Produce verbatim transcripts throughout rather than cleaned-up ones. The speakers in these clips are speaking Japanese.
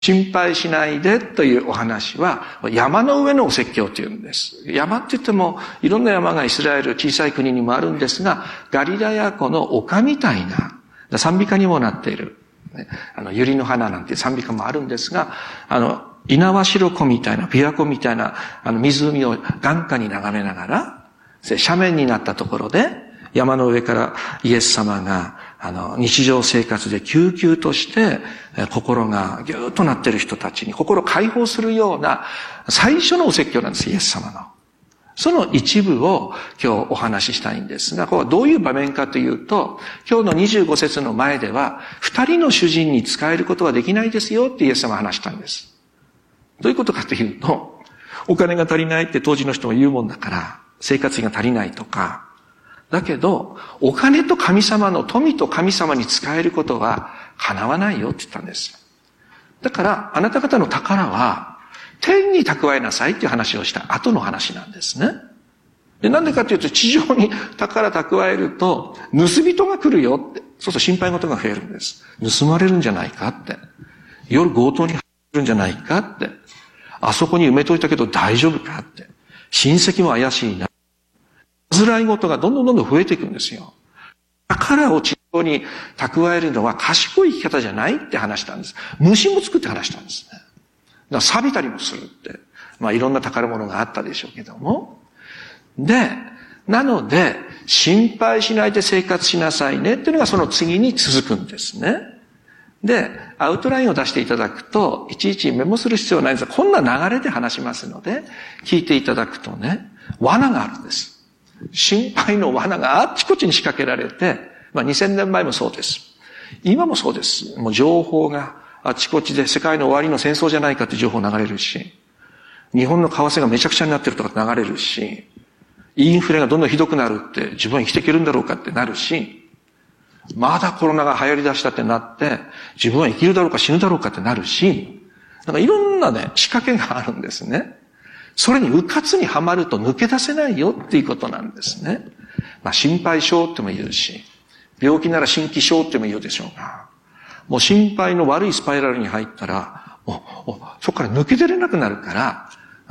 心配しないでというお話は山の上のお説教というんです。山って言ってもいろんな山がイスラエル小さい国にもあるんですが、ガリラヤ湖の丘みたいな賛美歌にもなっている、ね、あの百合の花なんていう賛美歌もあるんですが、あの猪苗代湖みたいな琵琶湖みたいなあの湖を眼下に眺めながら、斜面になったところで山の上からイエス様があの日常生活で救急として心がぎゅーっとなっている人たちに心を解放するような最初のお説教なんです、イエス様の。その一部を今日お話ししたいんですが、これはどういう場面かというと、今日のにじゅうご節の前では二人の主人に仕えることはできないですよってイエス様が話したんです。どういうことかというと、お金が足りないって当時の人も言うもんだから、生活費が足りないとか、だけど、お金と神様の富と神様に仕えることは叶わないよって言ったんです。だから、あなた方の宝は天に蓄えなさいっていう話をした後の話なんですね。で、なんでかというと、地上に宝蓄えると、盗人が来るよって。そうすると心配事が増えるんです。盗まれるんじゃないかって。夜強盗に入るんじゃないかって。あそこに埋めといたけど大丈夫かって。親戚も怪しいな。煩い事がどんどんどんどん増えていくんですよ。宝を地上に蓄えるのは賢い生き方じゃないって話したんです。虫もつくって話したんですね。だから錆びたりもするって。まあいろんな宝物があったでしょうけども。で、なので、心配しないで生活しなさいねっていうのがその次に続くんですね。で、アウトラインを出していただくと、いちいちメモする必要はないんですが、こんな流れで話しますので、聞いていただくとね、罠があるんです。心配の罠があっちこっちに仕掛けられて、まあにせんねんまえもそうです。今もそうです。もう情報があっちこっちで世界の終わりの戦争じゃないかって情報流れるし、日本の為替がめちゃくちゃになってるとか流れるし、インフレがどんどんひどくなるって自分は生きていけるんだろうかってなるし、まだコロナが流行り出したってなって、自分は生きるだろうか死ぬだろうかってなるし、なんかいろんなね、仕掛けがあるんですね。それにうかつにはまると抜け出せないよっていうことなんですね。まあ心配性っても言うし、病気なら心気症っても言うでしょうが、もう心配の悪いスパイラルに入ったら、もうそこから抜け出れなくなるから、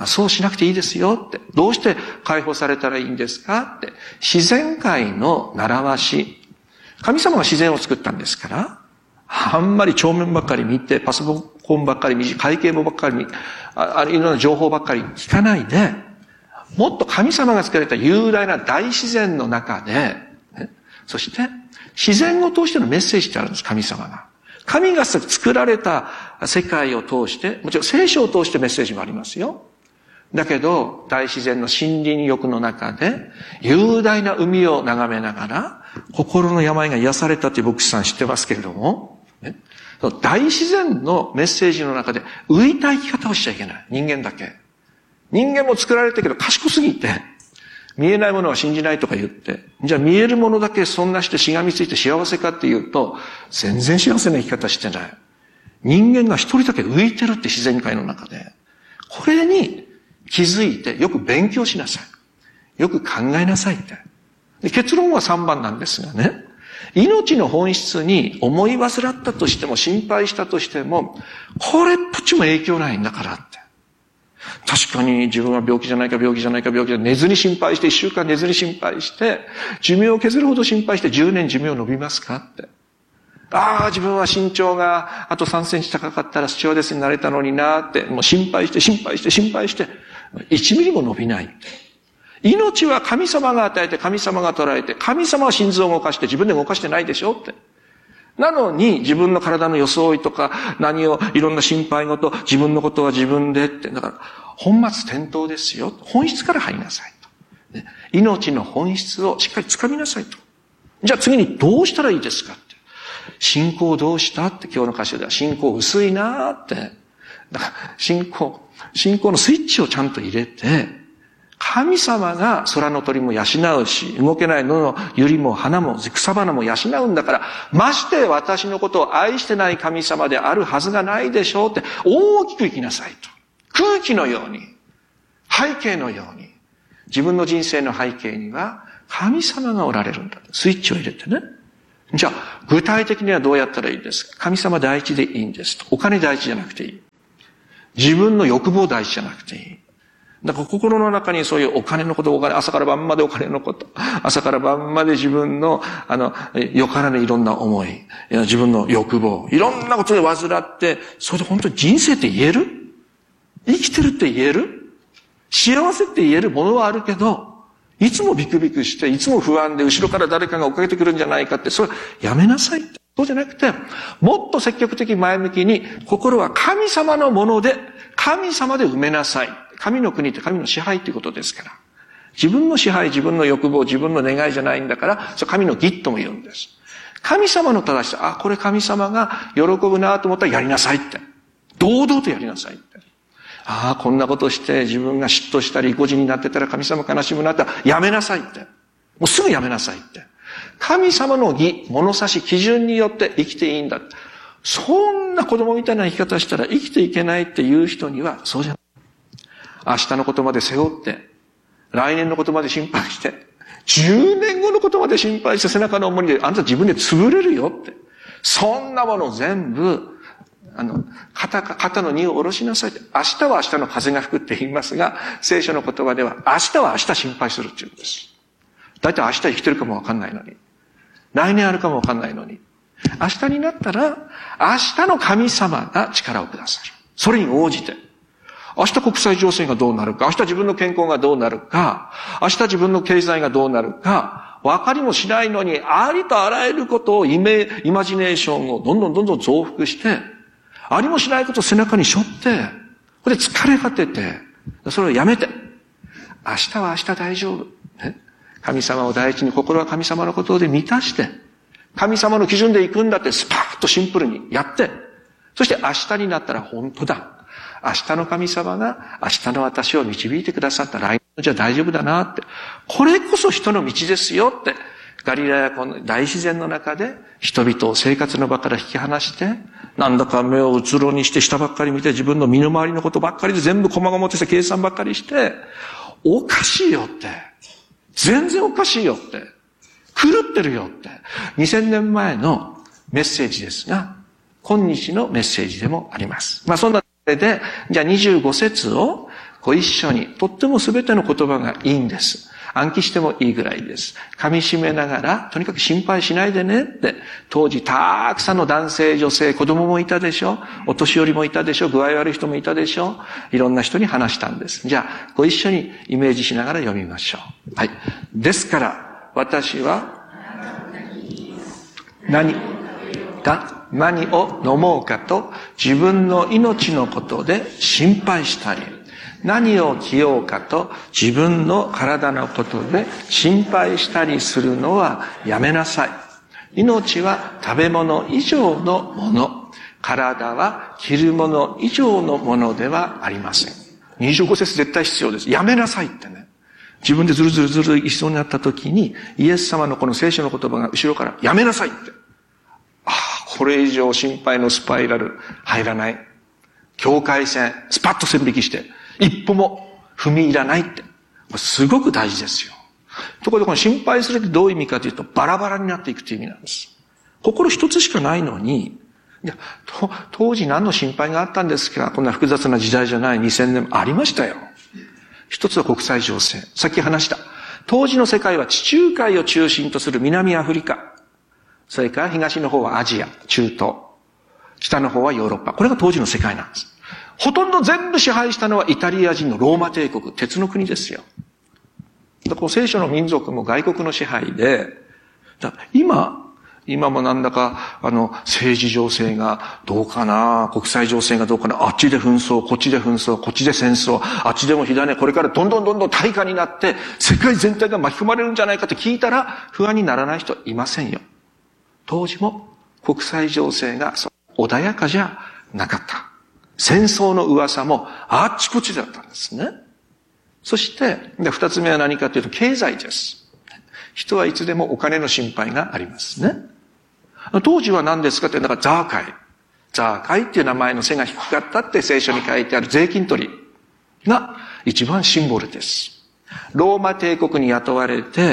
そうしなくていいですよって。どうして解放されたらいいんですかって。自然界の習わし。神様が自然を作ったんですから、あんまり帳面ばっかり見て、パソコンばっかり見て、会計簿ばっかり見て、あいろんな情報ばっかり聞かないで、もっと神様が作られた雄大な大自然の中で、ね、そして自然を通してのメッセージってあるんです、神様が。神が作られた世界を通して、もちろん聖書を通してメッセージもありますよ。だけど、大自然の森林浴の中で、雄大な海を眺めながら、心の病が癒されたって牧師さん知ってますけれども、ね、大自然のメッセージの中で浮いた生き方をしちゃいけない。人間だけ。人間も作られたけど賢すぎて、見えないものは信じないとか言って、じゃあ見えるものだけそんなしてしがみついて幸せかっていうと、全然幸せな生き方してない。人間が一人だけ浮いてるって自然界の中で。これに気づいてよく勉強しなさい。よく考えなさいって。で結論はさんばんなんですがね。命の本質に思い患ったとしても心配したとしても、これっぽっちも影響ないんだからって。確かに自分は病気じゃないか病気じゃないか病気じゃないか寝ずに心配していっしゅうかん寝ずに心配して寿命を削るほど心配してじゅうねん寿命伸びますかって。ああ自分は身長があとさんセンチ高かったらスチュワーデスになれたのになってもう心配して心配して心配していちミリも伸びないって。命は神様が与えて神様が捉えて神様は心臓を動かして自分で動かしてないでしょって。なのに自分の体の装いとか何をいろんな心配事自分のことは自分でってだから本末転倒ですよ。本質から入りなさいと、ね、命の本質をしっかり掴みなさいと。じゃあ次にどうしたらいいですかって。信仰どうしたって今日の箇所では信仰薄いなーってだから信仰信仰のスイッチをちゃんと入れて神様が空の鳥も養うし、動けない野の百合も花も草花も養うんだから、まして私のことを愛してない神様であるはずがないでしょうって大きく生きなさいと。空気のように、背景のように、自分の人生の背景には神様がおられるんだ。スイッチを入れてね。 じゃあ、具体的にはどうやったらいいですか？神様第一でいいんですと。お金第一じゃなくていい。自分の欲望第一じゃなくていい。だから心の中にそういうお金のこと、お金、朝から晩までお金のこと、朝から晩まで自分の、あの、よからぬいろんな思い、自分の欲望、いろんなことで患って、それで本当に人生って言える？生きてるって言える？幸せって言えるものはあるけど、いつもビクビクして、いつも不安で、後ろから誰かが追っかけてくるんじゃないかって、それやめなさいって。そうじゃなくて、もっと積極的前向きに、心は神様のもので、神様で埋めなさい。神の国って神の支配ということですから。自分の支配、自分の欲望、自分の願いじゃないんだから、それ神の義とも言うんです。神様の正しさ、あ、これ神様が喜ぶなと思ったらやりなさいって。堂々とやりなさいって。ああ、こんなことして自分が嫉妬したり、意固地になってたら神様悲しむなったらやめなさいって。もうすぐやめなさいって。神様の義、物差し、基準によって生きていいんだ。そんな子供みたいな生き方したら生きていけないっていう人には、そうじゃない。明日のことまで背負って、来年のことまで心配して、じゅうねんごのことまで心配して背中の重りで、あんた自分で潰れるよって。そんなもの全部、あの、肩か、肩の荷を下ろしなさいって。明日は明日の風が吹くって言いますが、聖書の言葉では、明日は明日心配するって言うんです。だいたい明日生きてるかもわかんないのに。来年あるかもわかんないのに。明日になったら、明日の神様が力をくださる。それに応じて。明日国際情勢がどうなるか、明日自分の健康がどうなるか、明日自分の経済がどうなるか、分かりもしないのに、ありとあらゆることをイメ、イマジネーションをどんどんどんどん増幅して、ありもしないことを背中に背負って、これで疲れ果てて、それをやめて、明日は明日大丈夫。ね、神様を第一に、心は神様のことで満たして、神様の基準で行くんだってスパーッとシンプルにやって、そして明日になったら本当だ。明日の神様が明日の私を導いてくださった来年じゃ大丈夫だなって。これこそ人の道ですよって。ガリラヤ湖の大自然の中で人々を生活の場から引き離して、なんだか目をうつろにして下ばっかり見て自分の身の回りのことばっかりで全部細々とした計算ばっかりして、おかしいよって。全然おかしいよって。狂ってるよって。にせんねんまえのメッセージですが、今日のメッセージでもあります。まあそんなで、じゃあにじゅうご節をご一緒に、とってもすべての言葉がいいんです。暗記してもいいぐらいです。噛み締めながら、とにかく心配しないでねって、当時たくさんの男性、女性、子供もいたでしょ、お年寄りもいたでしょ、具合悪い人もいたでしょ、いろんな人に話したんです。じゃあ、ご一緒にイメージしながら読みましょう。はい。ですから、私は、何か、何を飲もうかと自分の命のことで心配したり、何を着ようかと自分の体のことで心配したりするのはやめなさい。命は食べ物以上のもの。体は着るもの以上のものではありません。にじゅうご節絶対必要です。やめなさいってね。自分でずるずるずるいしそうになった時にイエス様のこの聖書の言葉が後ろからやめなさいって。ああ、これ以上心配のスパイラル入らない。境界線、スパッと線引きして、一歩も踏み入らないって。これすごく大事ですよ。ところでこの心配するってどういう意味かというと、バラバラになっていくという意味なんです。心一つしかないのに、いや、と当時何の心配があったんですか？こんな複雑な時代じゃないにせんねんもありましたよ。一つは国際情勢。さっき話した。当時の世界は地中海を中心とする南アフリカ。それから東の方はアジア、中東。北の方はヨーロッパ。これが当時の世界なんです。ほとんど全部支配したのはイタリア人のローマ帝国、鉄の国ですよ。だから聖書の民族も外国の支配で、だ今、今もなんだか、あの、政治情勢がどうかな、国際情勢がどうかな、あっちで紛争、こっちで紛争、こっちで戦争、あっちでも火種、これからどんどんどんどん大火になって、世界全体が巻き込まれるんじゃないかと聞いたら、不安にならない人いませんよ。当時も国際情勢が穏やかじゃなかった。戦争の噂もあっちこっちだったんですね。そして、二つ目は何かというと経済です。人はいつでもお金の心配がありますね。当時は何ですかって、なんかザーカイ。ザーカイっていう名前の背が低かったって聖書に書いてある税金取りが一番シンボルです。ローマ帝国に雇われて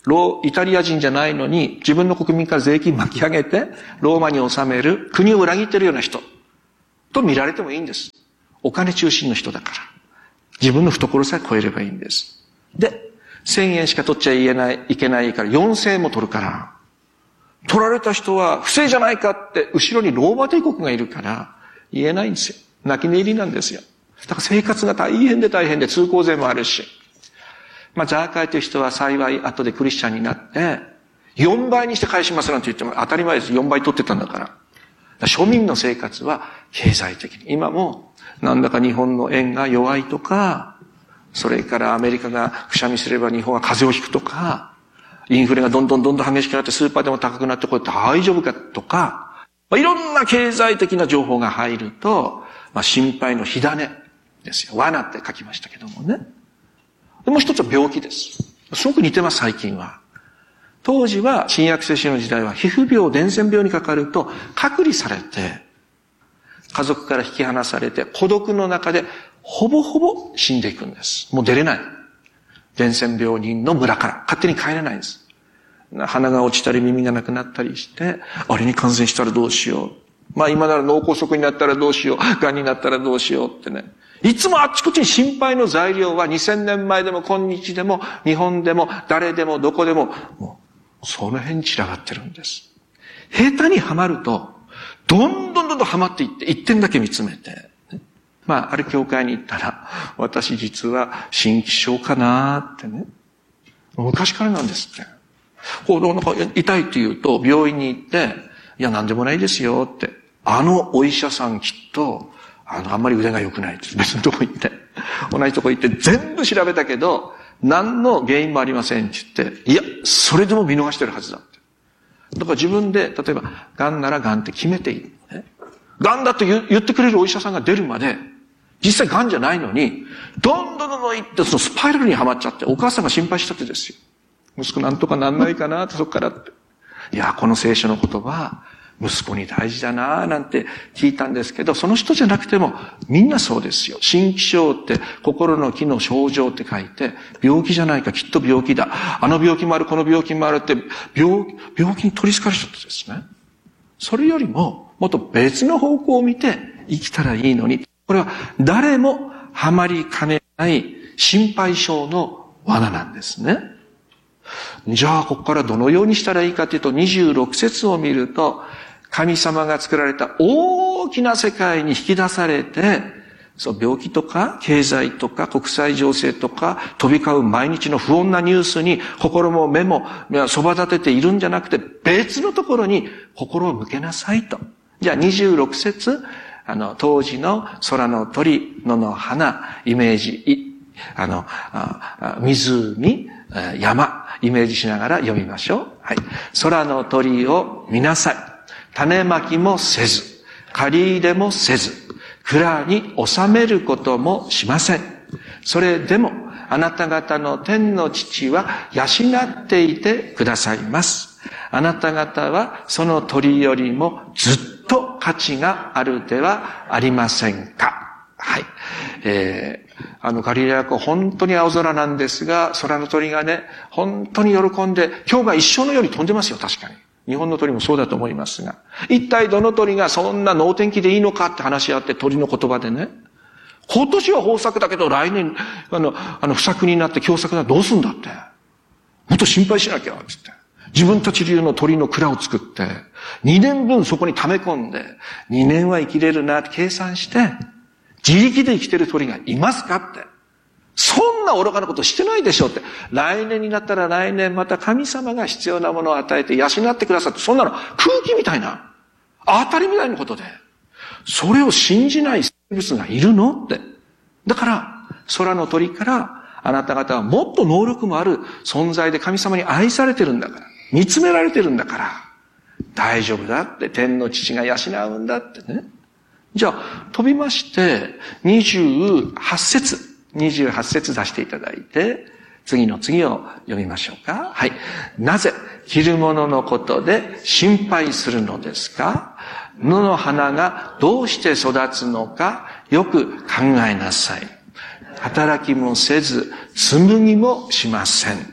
ロー、イタリア人じゃないのに自分の国民から税金巻き上げてローマに納める国を裏切ってるような人と見られてもいいんです。お金中心の人だから。自分の懐さえ超えればいいんです。で、千円しか取っちゃいけない、いけないからよんせんえんも取るから、取られた人は不正じゃないかって後ろにローマ帝国がいるから言えないんですよ。泣き寝入りなんですよ。だから生活が大変で大変で通行税もあるし。まあ、ザーカイという人は幸い後でクリスチャンになって、よんばいにして返しますなんて言っても当たり前です。よんばい取ってたんだから。だから庶民の生活は経済的に。今もなんだか日本の円が弱いとか、それからアメリカがくしゃみすれば日本は風邪をひくとか、インフレがどんどんどんどん激しくなってスーパーでも高くなってこれ大丈夫かとか、まあ、いろんな経済的な情報が入ると、まあ、心配の火種ですよ。罠って書きましたけどもね。もう一つは病気です。すごく似てます、最近は。当時は、新約聖書の時代は、皮膚病、伝染病にかかると、隔離されて、家族から引き離されて、孤独の中で、ほぼほぼ死んでいくんです。もう出れない。伝染病人の村から、勝手に帰れないんです。鼻が落ちたり、耳がなくなったりして、あれに感染したらどうしよう。まあ今なら脳梗塞になったらどうしよう。癌になったらどうしようってね。いつもあっちこっちに心配の材料はにせんねんまえでも今日でも日本でも誰でもどこでももうその辺に散らばってるんです。下手にはまるとどんどんどんどんはまっていって一点だけ見つめて、まあある教会に行ったら私実は心気症かなってね。昔からなんですって。こうなんか痛いって言うと病院に行っていや何でもないですよって。あのお医者さんきっとあの、あんまり腕が良くないって別のとこ行って、同じとこ行って全部調べたけど、何の原因もありませんって言って、いや、それでも見逃してるはずだって。だから自分で、例えば、癌なら癌って決めていい。ね、癌だと言ってくれるお医者さんが出るまで、実際癌じゃないのに、どんどんどんどん行って、そのスパイラルにはまっちゃって、お母さんが心配したってですよ。息子なんとかなんないかなって、そっからって。いや、この聖書の言葉、息子に大事だなぁなんて聞いたんですけど、その人じゃなくてもみんなそうですよ。心気症って心の気の症状って書いて、病気じゃないか、きっと病気だ。あの病気もある、この病気もあるって病、病気に取り憑かれちゃってですね。それよりももっと別の方向を見て生きたらいいのに、これは誰もハマりかねない心配性の罠なんですね。じゃあここからどのようにしたらいいかというと、にじゅうろく節を見ると、神様が作られた大きな世界に引き出されて、そう病気とか経済とか国際情勢とか飛び交う毎日の不穏なニュースに心も目もそば立てているんじゃなくて、別のところに心を向けなさいと。じゃあにじゅうろく節、あの当時の空の鳥、野の花、イメージ、あのあ湖、山、イメージしながら読みましょう。はい。空の鳥を見なさい。種まきもせず、借り入れもせず、蔵に収めることもしません。それでも、あなた方の天の父は養っていてくださいます。あなた方はその鳥よりもずっと価値があるではありませんか。はい。えー、あのガリラヤ湖本当に青空なんですが、空の鳥がね、本当に喜んで、今日が一生のように飛んでますよ、確かに。日本の鳥もそうだと思いますが、一体どの鳥がそんな能天気でいいのかって話し合って、鳥の言葉でね、今年は豊作だけど来年、あの、あの不作になって凶作だどうすんだって。もっと心配しなきゃ、つって。自分たち流の鳥の蔵を作って、にねんぶんそこに溜め込んで、にねんは生きれるなって計算して、自力で生きてる鳥がいますかって。そんな愚かなことしてないでしょって。来年になったら来年また神様が必要なものを与えて養ってくださって、そんなの空気みたいな、当たりみたいなことで、それを信じない生物がいるのって。だから、空の鳥から、あなた方はもっと能力もある存在で神様に愛されてるんだから、見つめられてるんだから、大丈夫だって、天の父が養うんだってね。じゃあ、飛びまして、にじゅうはち節。にじゅうはち節出していただいて、次の次を読みましょうか。はい。なぜ、着るもののことで心配するのですか？野の花がどうして育つのか、よく考えなさい。働きもせず、紡ぎもしません。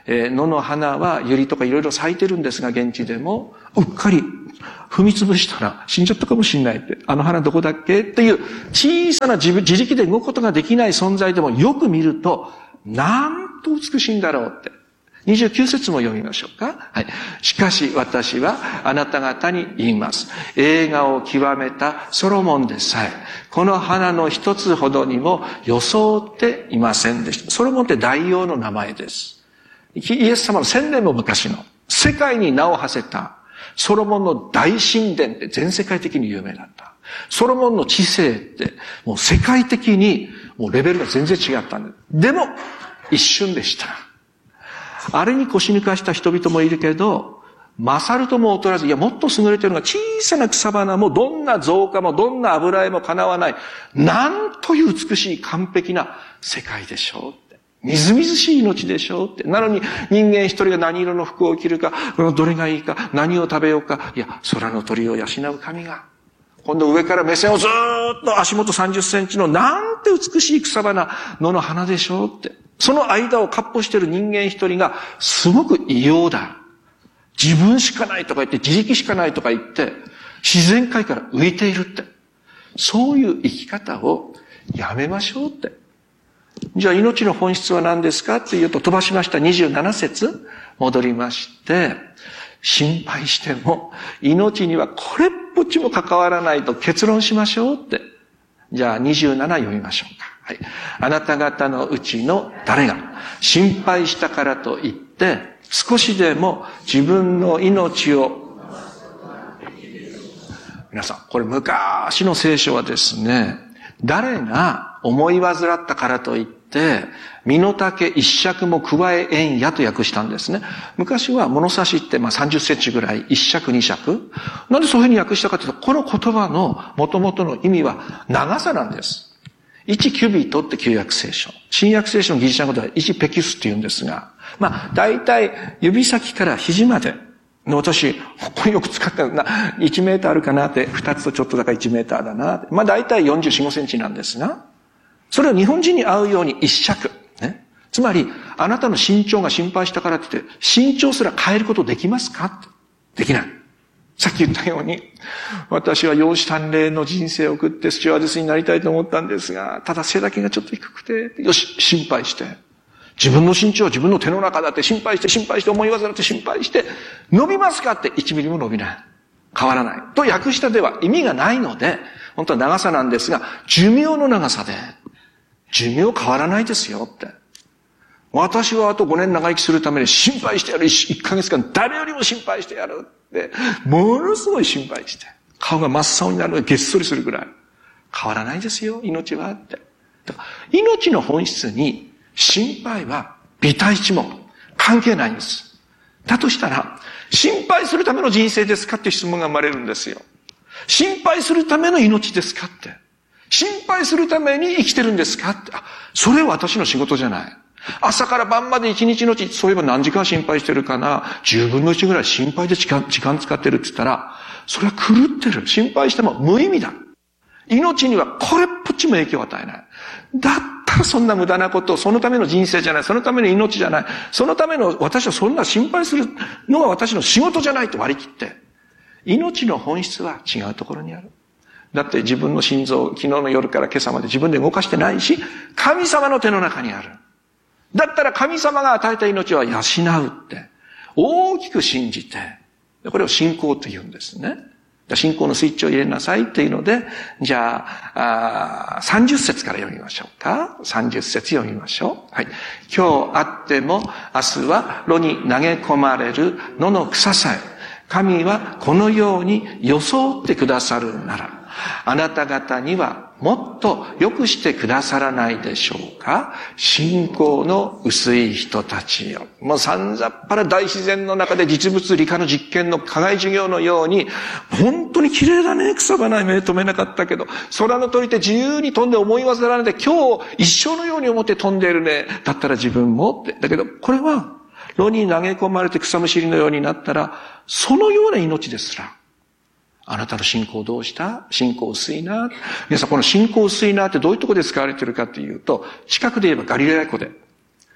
えー、野の花は百合とかいろいろ咲いてるんですが、現地でも、うっかり踏み潰したら死んじゃったかもしれないって、あの花どこだっけっていう小さな自分、自力で動くことができない存在でもよく見ると、なんと美しいんだろうって。にじゅうきゅう節も読みましょうか。はい。しかし私はあなた方に言います。栄華を極めたソロモンでさえ、この花の一つほどにも装っていませんでした。ソロモンって大王の名前です。イエス様の千年も昔の世界に名を馳せたソロモンの大神殿って全世界的に有名だった。ソロモンの知性ってもう世界的にもうレベルが全然違ったんです。でも一瞬でした。あれに腰抜かした人々もいるけど、勝るとも劣らず、いや、もっと優れているのが小さな草花も、どんな造花も、どんな油絵も叶わない。なんという美しい完璧な世界でしょうって。みずみずしい命でしょうって。なのに人間一人が何色の服を着るか、どれがいいか、何を食べようか。いや、空の鳥を養う神が。今度上から目線をずーっと足元さんじゅっセンチのなんて美しい草花、野の花でしょうって。その間を闊歩している人間一人がすごく異様だ。自分しかないとか言って、自力しかないとか言って、自然界から浮いているって。そういう生き方をやめましょうって。じゃあ命の本質は何ですかっていうと、飛ばしましたにじゅうなな節戻りまして、心配しても命にはこれっぽっちも関わらないと結論しましょうって。じゃあにじゅうなな読みましょうか。はい。あなた方のうちの誰が心配したからといって少しでも自分の命を、皆さん、これ昔の聖書はですね、誰が思い患ったからといって身の丈一尺も加ええんやと訳したんですね。昔は物差しってまあさんじゅっセンチぐらい、一尺二尺。なんでそういうふうに訳したかというと、この言葉の元々の意味は長さなんです。いちキュビットって旧約聖書。新約聖書のギリシャ語ではいちペキュスって言うんですが、まあ大体指先から肘までの、私、これよく使ったな、いちメーターあるかなって、ふたつとちょっとだからいちメーターだなって。まあ大体よんじゅうよん、ごセンチなんですが、それを日本人に合うように一尺。ね。つまり、あなたの身長が心配したからって言って、身長すら変えることできますか？できない。さっき言ったように、私は容姿端麗の人生を送ってスチュワーデスになりたいと思ったんですが、ただ背丈がちょっと低くて、よし、心配して。自分の身長は自分の手の中だって心配して心配して思い煩って心配して、伸びますかっていちミリも伸びない。変わらない。と訳したでは意味がないので、本当は長さなんですが、寿命の長さで、寿命変わらないですよって。私はあとごねん長生きするために心配してやる。いっかげつかん誰よりも心配してやるって、ものすごい心配して。顔が真っ青になるのでげっそりするぐらい。変わらないですよ、命はって。だから命の本質に心配は微体値も関係ないんです。だとしたら、心配するための人生ですかって質問が生まれるんですよ。心配するための命ですかって。心配するために生きてるんですかって。あ、それは私の仕事じゃない。朝から晩まで一日のうち、そういえば何時間心配してるかな。じゅうぶんのいちぐらい心配で時間、時間使ってるって言ったら、それは狂ってる。心配しても無意味だ。命にはこれっぽっちも影響を与えない。だったらそんな無駄なこと、そのための人生じゃない、そのための命じゃない、そのための私はそんな心配するのが私の仕事じゃないと割り切って、命の本質は違うところにある。だって自分の心臓、昨日の夜から今朝まで自分で動かしてないし、神様の手の中にある。だったら神様が与えた命は養うって、大きく信じて、これを信仰と言うんですね。信仰のスイッチを入れなさいっていうので、じゃあ、あさんじゅっ節から読みましょうか。さんじゅっ節読みましょう。はい。今日あっても明日は炉に投げ込まれる野の草さえ、神はこのように装ってくださるなら、あなた方にはもっと良くしてくださらないでしょうか。信仰の薄い人たちよ。もうさんざっぱら大自然の中で実物理科の実験の課外授業のように、本当に綺麗だね、草花目止めなかったけど、空の鳥って自由に飛んで思い煩わないで今日一生のように思って飛んでいるね。だったら自分もって。だけどこれは炉に投げ込まれて草むしりのようになったら、そのような命ですら、あなたの信仰どうした？信仰薄いな。皆さんこの信仰薄いなってどういうところで使われているかっていうと、近くで言えばガリラヤ湖で、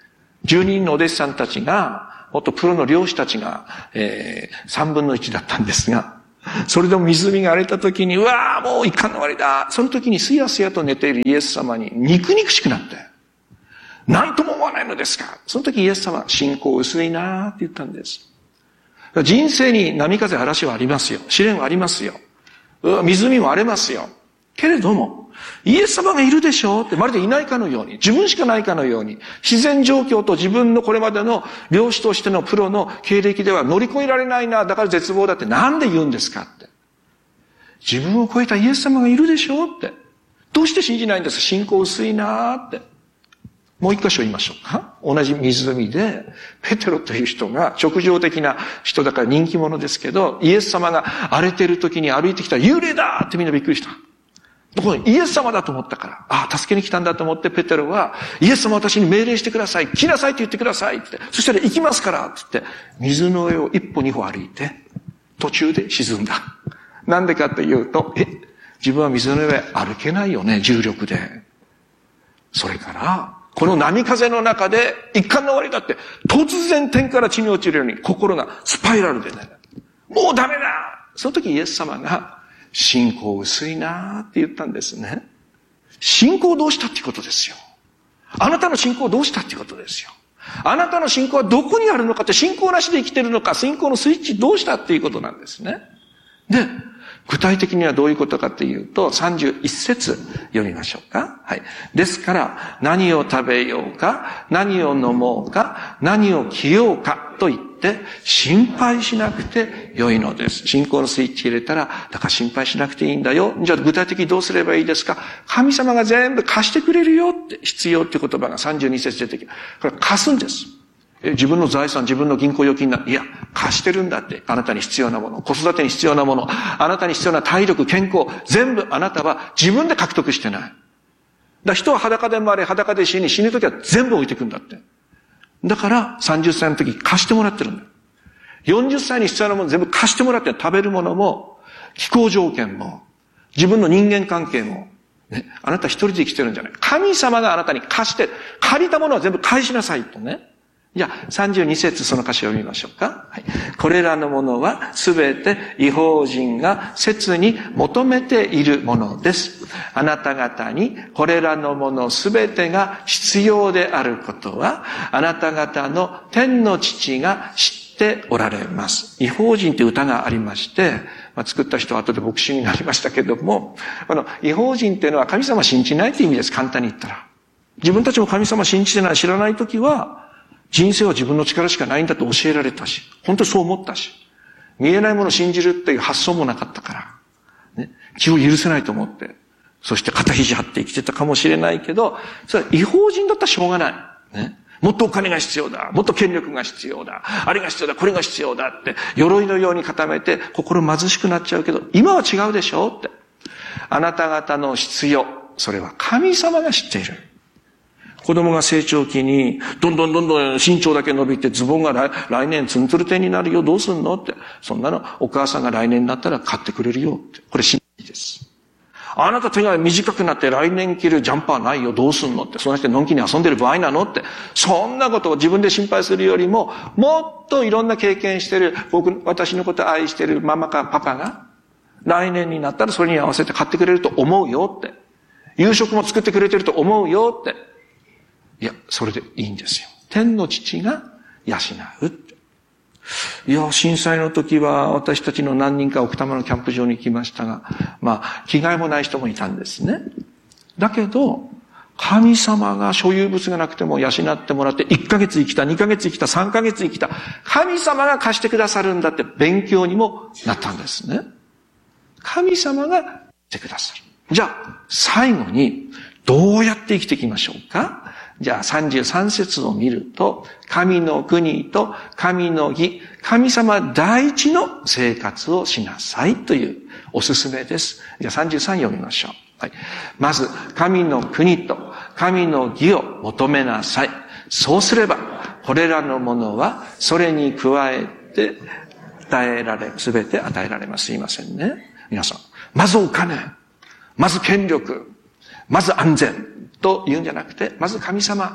じゅうにんのお弟子さんたちが、もっとプロの漁師たちが、えー、三分の一だったんですが、それでも湖が荒れた時に、うわーもう一貫の終わりだ。その時にすやすやと寝ているイエス様に肉々しくなって、何とも思わないのですか。その時イエス様は信仰薄いなーって言ったんです。人生に波風嵐はありますよ。試練はありますよ。湖も荒れますよ。けれども、イエス様がいるでしょうってまるでいないかのように、自分しかないかのように、自然状況と自分のこれまでの漁師としてのプロの経歴では乗り越えられないな、だから絶望だってなんで言うんですかって。自分を超えたイエス様がいるでしょうって。どうして信じないんですか。信仰薄いなって。もう一箇所言いましょうか。同じ湖で、ペテロという人が、直情的な人だから人気者ですけど、イエス様が荒れてる時に歩いてきたら幽霊だってみんなびっくりした。これイエス様だと思ったから、ああ、助けに来たんだと思ってペテロは、イエス様私に命令してください。来なさいって言ってくださいって。そしたら行きますからって言って、水の上を一歩二歩歩いて、途中で沈んだ。なんでかっていうと、え、自分は水の上歩けないよね、重力で。それから、この波風の中で一貫の終わりだって、突然天から地に落ちるように心がスパイラルでね、もうダメだ。その時イエス様が、信仰薄いなーって言ったんですね。信仰をどうしたっていうことですよ。あなたの信仰をどうしたっていうことですよ。あなたの信仰はどこにあるのかって、信仰なしで生きてるのか、信仰のスイッチどうしたっていうことなんですね。で、具体的にはどういうことかというと、さんじゅういち節読みましょうか。はい。ですから、何を食べようか、何を飲もうか、何を着ようかと言って、心配しなくて良いのです。信仰のスイッチ入れたら、だから心配しなくていいんだよ。じゃあ具体的にどうすればいいですか。神様が全部貸してくれるよって、必要っていう言葉がさんじゅうに節出てきる。これ貸すんです。自分の財産、自分の銀行預金な、いや、貸してるんだって。あなたに必要なもの、子育てに必要なもの、あなたに必要な体力、健康、全部あなたは自分で獲得してない。だから人は裸で生まれ、裸で死に、死ぬときは全部置いてくんだって。だから、さんじゅっさいの時貸してもらってるんだよ。よんじゅっさいに必要なもの全部貸してもらってる。食べるものも、気候条件も、自分の人間関係も、ね、あなた一人で生きてるんじゃない。神様があなたに貸して、借りたものは全部返しなさいとね。じゃあ、さんじゅうに節その歌詞を読みましょうか。はい。これらのものはすべて異邦人が切に求めているものです。あなた方にこれらのものすべてが必要であることは、あなた方の天の父が知っておられます。異邦人という歌がありまして、まあ、作った人は後で牧師になりましたけども、あの、異邦人っていうのは神様を信じないという意味です。簡単に言ったら。自分たちも神様を信じてない、知らないときは、人生は自分の力しかないんだと教えられたし、本当にそう思ったし、見えないものを信じるっていう発想もなかったから、ね、気を許せないと思って、そして肩肘張って生きてたかもしれないけど、それは異邦人だったらしょうがない。ね、もっとお金が必要だ、もっと権力が必要だ、あれが必要だ、これが必要だって、鎧のように固めて心貧しくなっちゃうけど、今は違うでしょって。あなた方の必要、それは神様が知っている。子供が成長期に、どんどんどんどん身長だけ伸びて、ズボンが来来年ツンツルテンになるよ、どうすんのって。そんなの、お母さんが来年になったら買ってくれるよって。これ真理です。あなた手が短くなって来年着るジャンパーないよ、どうすんのって。そんな人のんきに遊んでる場合なのって。そんなことを自分で心配するよりも、もっといろんな経験してる、僕、私のことを愛してるママかパパが、来年になったらそれに合わせて買ってくれると思うよって。夕食も作ってくれてると思うよって。いや、それでいいんですよ。天の父が養うって。いや、震災の時は私たちの何人か奥多摩のキャンプ場に行きましたが、まあ、着替えもない人もいたんですね。だけど、神様が所有物がなくても養ってもらって、いっかげつ生きた、にかげつ生きた、さんかげつ生きた、神様が貸してくださるんだって勉強にもなったんですね。神様がしてくださる。じゃあ、最後に、どうやって生きていきましょうか？じゃあさんじゅうさん節を見ると、神の国と神の義、神様第一の生活をしなさいというおすすめです。じゃあさんじゅうさん読みましょう。はい、まず、神の国と神の義を求めなさい。そうすれば、これらのものはそれに加えて与えられ、すべて与えられます。すいませんね。皆さん、まずお金、まず権力、まず安全と言うんじゃなくて、まず神様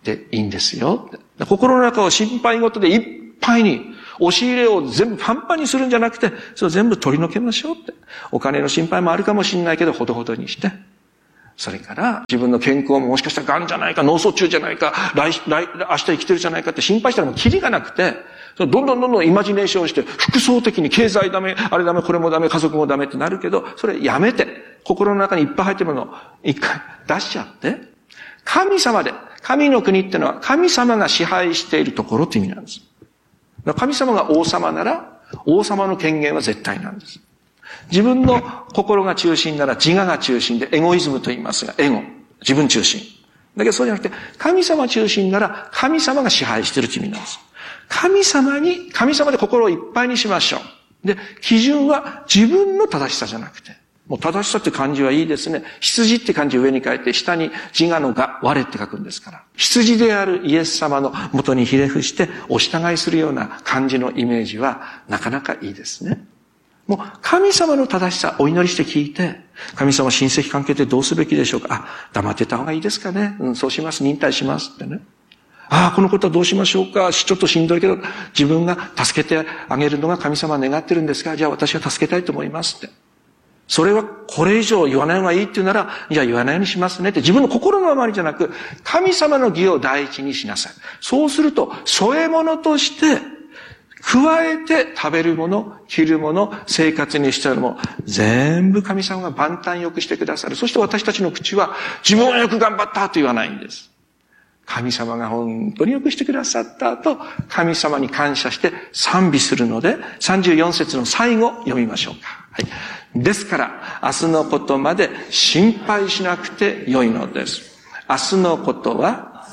でいいんですよ。心の中を心配事でいっぱいに、押し入れを全部パンパンにするんじゃなくて、それを全部取り除けましょうって。お金の心配もあるかもしれないけど、ほどほどにして。それから、自分の健康ももしかしたら癌じゃないか、脳卒中じゃないか、来、来、明日生きてるじゃないかって心配したらもうキリがなくて、どんどんどんどんイマジネーションして、複層的に経済ダメ、あれダメ、これもダメ、家族もダメってなるけど、それやめて、心の中にいっぱい入ってるものを一回出しちゃって、神様で、神の国ってのは神様が支配しているところって意味なんです。神様が王様なら、王様の権限は絶対なんです。自分の心が中心なら自我が中心でエゴイズムと言いますが、エゴ、自分中心。だけどそうじゃなくて、神様中心なら神様が支配しているという意味なんです。神様に、神様で心をいっぱいにしましょう。で、基準は自分の正しさじゃなくて、もう正しさって漢字はいいですね。羊って漢字を上に書いて、下に自我のが、我って書くんですから。羊であるイエス様の元にひれ伏してお従いするような漢字のイメージはなかなかいいですね。もう神様の正しさ、お祈りして聞いて、神様親戚関係ってどうすべきでしょうか。あ、黙ってた方がいいですかね。うん、そうします。忍耐しますってね。ああ、このことはどうしましょうか。ちょっとしんどいけど、自分が助けてあげるのが神様は願ってるんですが、じゃあ私は助けたいと思いますって。それはこれ以上言わない方がいいって言うなら、じゃあ言わないようにしますねって自分の心のままにじゃなく、神様の義を第一にしなさい。そうすると、添え物として、加えて食べるもの、着るもの、生活に必要なもの、全部神様が万端よくしてくださる。そして私たちの口は、自分はよく頑張ったと言わないんです。神様が本当によくしてくださったと、神様に感謝して賛美するので、さんじゅうよん節の最後読みましょうか。はい。ですから、明日のことまで心配しなくてよいのです。明日のことは、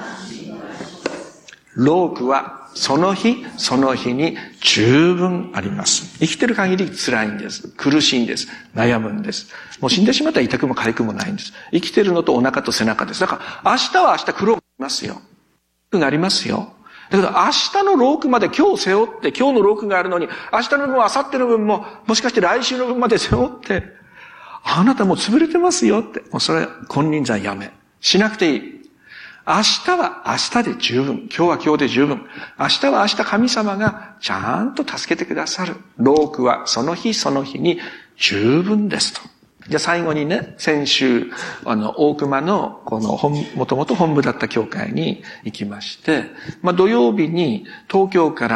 労苦はその日、その日に十分あります。生きてる限り辛いんです。苦しいんです。悩むんです。もう死んでしまったら痛くも痒くもないんです。生きてるのとお腹と背中です。だから明日は明日苦労がありますよ。苦がありますよ。だけど明日の労苦まで今日背負って、今日の労苦があるのに、明日の分も明後日の分も、もしかして来週の分まで背負って、あなたもう潰れてますよって。もうそれ、金輪際やめ。しなくていい。明日は明日で十分。今日は今日で十分。明日は明日神様がちゃんと助けてくださる。労苦はその日その日に十分ですと。じゃあ最後にね、先週、あの、大熊の、この本、もともと本部だった教会に行きまして、まあ土曜日に東京から、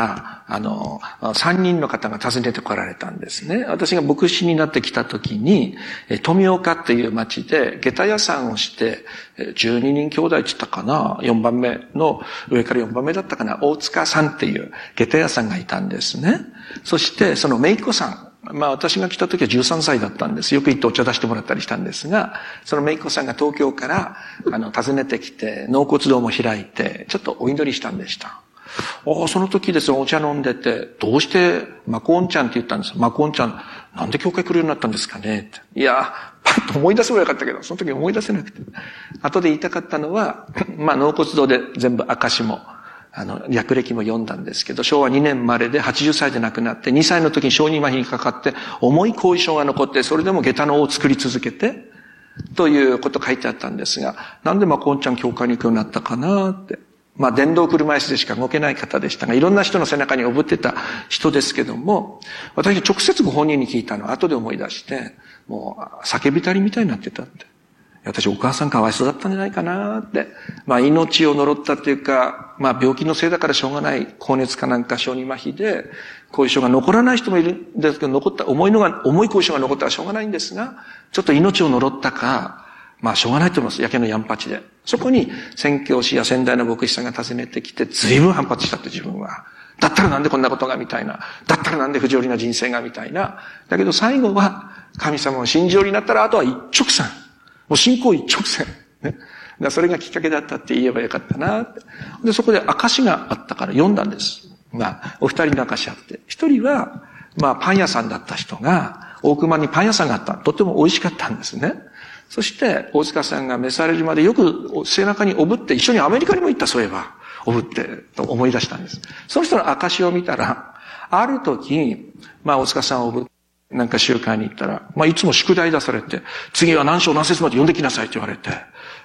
あの、三人の方が訪ねて来られたんですね。私が牧師になってきた時に、富岡っていう町で下駄屋さんをして、じゅうににん兄弟って言ったかな、よんばんめの、上からよんばんめだったかな、大塚さんっていう下駄屋さんがいたんですね。そして、その姪っ子さん、まあ私が来た時はじゅうさんさいだったんです。よく行ってお茶出してもらったりしたんですが、その姪っ子さんが東京から、あの、訪ねてきて、納骨堂も開いて、ちょっとお祈りしたんでした。ああ、その時ですよ、お茶飲んでて、どうして、マコンちゃんって言ったんですよ。マコンちゃん、なんで教会来るようになったんですかねって。いや、パッと思い出せばよかったけど、その時思い出せなくて。後で言いたかったのは、まあ納骨堂で全部証も、あの、略歴も読んだんですけど、しょうわにねん生まれではちじゅっさいで亡くなって、にさいの時に小児麻痺にかかって、重い後遺症が残って、それでも下駄の尾を作り続けて、ということ書いてあったんですが、なんでまこんちゃん教会に行くようになったかなって。まあ、電動車椅子でしか動けない方でしたが、いろんな人の背中におぶってた人ですけども、私直接ご本人に聞いたのを後で思い出して、もう叫びたりみたいになってたって。私お母さんかわいそうだったんじゃないかなって。まあ命を呪ったっていうか、まあ病気のせいだからしょうがない、高熱かなんか小児麻痺で、後遺症が残らない人もいるんですけど、残った、重いのが、重い後遺症が残ったらしょうがないんですが、ちょっと命を呪ったか、まあしょうがないと思います。やけのやんぱちで。そこに宣教師や先代の牧師さんが訪ねてきて、随分反発したって自分は。だったらなんでこんなことがみたいな。だったらなんで不条理な人生がみたいな。だけど最後は神様を信じようになったら、あとは一直線。もう信仰一直線。ね。だそれがきっかけだったって言えばよかったなって。で、そこで証があったから読んだんです。まあ、お二人の証あって。一人は、まあ、パン屋さんだった人が、大熊にパン屋さんがあった。とても美味しかったんですね。そして、大塚さんが召されるまでよく背中におぶって、一緒にアメリカにも行った、そういえば。おぶって、と思い出したんです。その人の証を見たら、ある時、まあ、大塚さんをおぶって、なんか集会に行ったら、まあいつも宿題出されて、次は何章何節まで読んできなさいって言われて、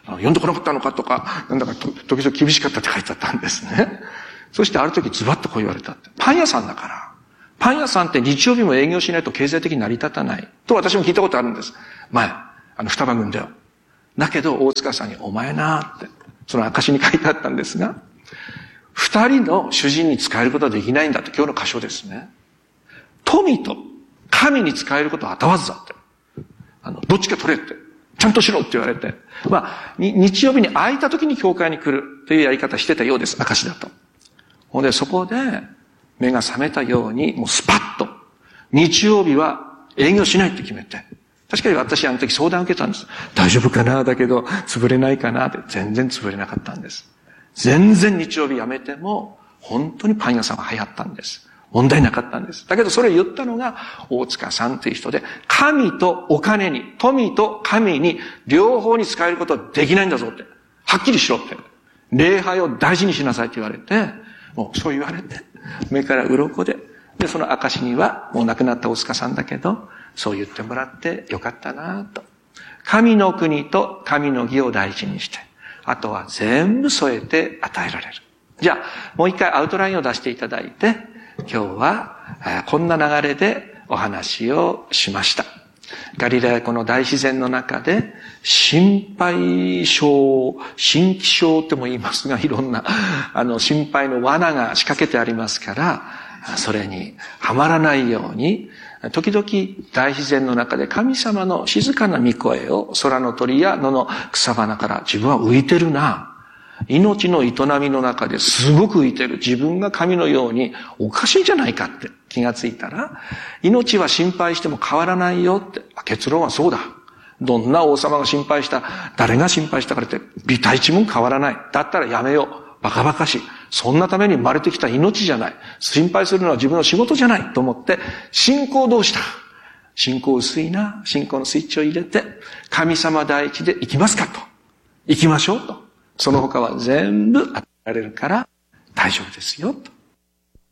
読んでこなかったのかとか、なんだか時々厳しかったって書いてあったんですね。そしてある時ズバッとこう言われたって。パン屋さんだから。パン屋さんって日曜日も営業しないと経済的に成り立たない。と私も聞いたことあるんです。前、あの双葉郡では。だけど大塚さんにお前なーって、その証に書いてあったんですが、二人の主人に仕えることはできないんだって今日の箇所ですね。富と神に仕えることは後わずだって。あの、どっちか取れって。ちゃんとしろって言われて。まあ、日曜日に空いた時に教会に来るというやり方してたようです。証だと。ほんで、そこで目が覚めたように、もうスパッと、日曜日は営業しないって決めて。確かに私あの時相談を受けたんです。大丈夫かなだけど、潰れないかなって。全然潰れなかったんです。全然日曜日やめても、本当にパン屋さんが流行ったんです。問題なかったんです。だけどそれを言ったのが大塚さんという人で、神とお金に、富と神に両方に使えることはできないんだぞって。はっきりしろって。礼拝を大事にしなさいって言われて、もうそう言われて、目から鱗で、で、その証にはもう亡くなった大塚さんだけど、そう言ってもらってよかったなと。神の国と神の義を大事にして、あとは全部添えて与えられる。じゃあ、もう一回アウトラインを出していただいて、今日はこんな流れでお話をしました。ガリラヤ湖の大自然の中で心配性、心気性っても言いますが、いろんなあの心配の罠が仕掛けてありますから、それにはまらないように、時々大自然の中で神様の静かな御声を空の鳥や野の草花から自分は浮いてるな。命の営みの中ですごく浮いてる。自分が神のようにおかしいんじゃないかって気がついたら、命は心配しても変わらないよって。結論はそうだ。どんな王様が心配した、誰が心配したからって微体値も変わらない。だったらやめよう。バカバカしい。そんなために生まれてきた命じゃない。心配するのは自分の仕事じゃないと思って、信仰をどうした？信仰薄いな。信仰のスイッチを入れて、神様第一で行きますかと。行きましょうと。その他は全部与えられるから大丈夫ですよと。